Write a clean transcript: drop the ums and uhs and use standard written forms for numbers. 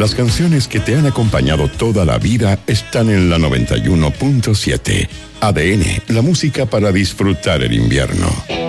Las canciones que te han acompañado toda la vida están en la 91.7. ADN, la música para disfrutar el invierno.